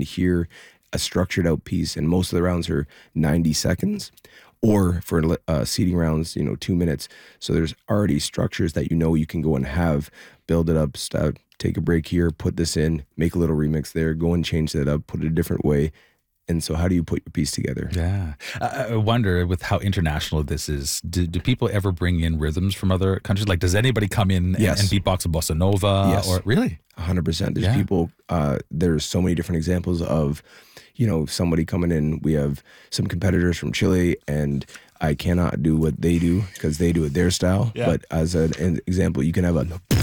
and hear a structured out piece, and most of the rounds are 90 seconds, or for seating rounds, 2 minutes. So there's already structures that you can go and have, build it up, stop, take a break here, put this in, make a little remix there, go and change that up, put it a different way. And so how do you put your piece together? Yeah. I wonder, with how international this is, do people ever bring in rhythms from other countries? Like, does anybody come in and beatbox a bossa nova? Yes. Or really? 100%. There's people, there's so many different examples of, somebody coming in. We have some competitors from Chile, and I cannot do what they do because they do it their style. Yeah. But as an example, you can have a